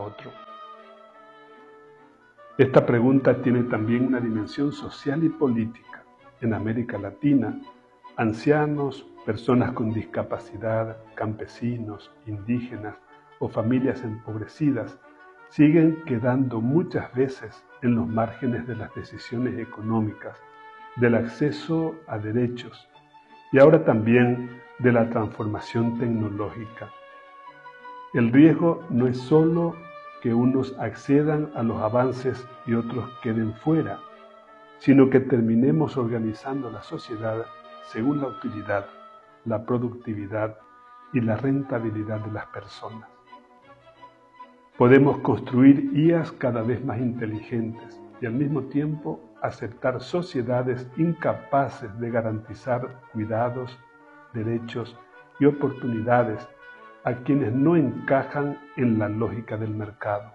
otro. Esta pregunta tiene también una dimensión social y política. En América Latina, ancianos, personas con discapacidad, campesinos, indígenas o familias empobrecidas siguen quedando muchas veces en los márgenes de las decisiones económicas, del acceso a derechos y ahora también de la transformación tecnológica. El riesgo no es solo que unos accedan a los avances y otros queden fuera, sino que terminemos organizando la sociedad según la utilidad, la productividad y la rentabilidad de las personas. Podemos construir IAs cada vez más inteligentes y al mismo tiempo aceptar sociedades incapaces de garantizar cuidados, derechos y oportunidades a quienes no encajan en la lógica del mercado.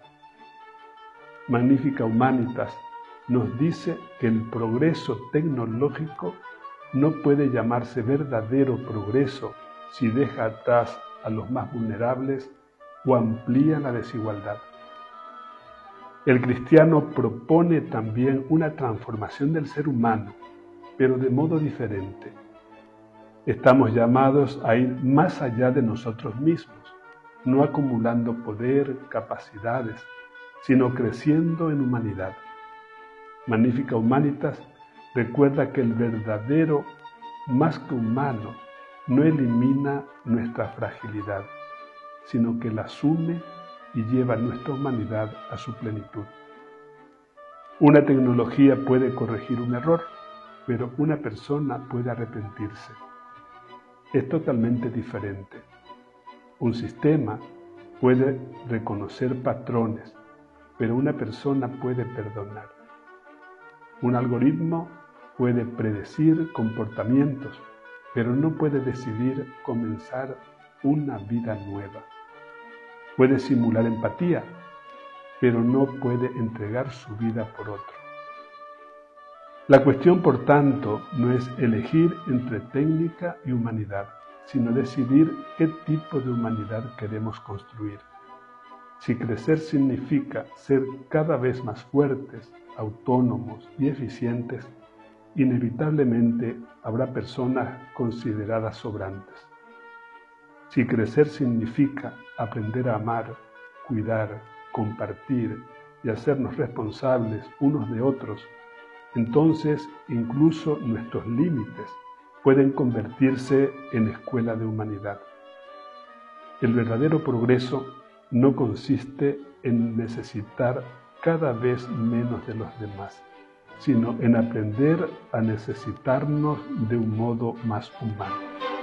Magnifica Humanitas nos dice que el progreso tecnológico no puede llamarse verdadero progreso si deja atrás a los más vulnerables o amplía la desigualdad. El cristiano propone también una transformación del ser humano, pero de modo diferente. Estamos llamados a ir más allá de nosotros mismos, no acumulando poder, capacidades, sino creciendo en humanidad. Magnifica Humanitas recuerda que el verdadero, más que humano, no elimina nuestra fragilidad, sino que la asume y lleva nuestra humanidad a su plenitud. Una tecnología puede corregir un error, pero una persona puede arrepentirse. Es totalmente diferente. Un sistema puede reconocer patrones, pero una persona puede perdonar. Un algoritmo puede predecir comportamientos, pero no puede decidir comenzar una vida nueva. Puede simular empatía, pero no puede entregar su vida por otro. La cuestión, por tanto, no es elegir entre técnica y humanidad, sino decidir qué tipo de humanidad queremos construir. Si crecer significa ser cada vez más fuertes, autónomos y eficientes, inevitablemente habrá personas consideradas sobrantes. Si crecer significa aprender a amar, cuidar, compartir y hacernos responsables unos de otros, entonces incluso nuestros límites pueden convertirse en escuela de humanidad. El verdadero progreso no consiste en necesitar cada vez menos de los demás, sino en aprender a necesitarnos de un modo más humano.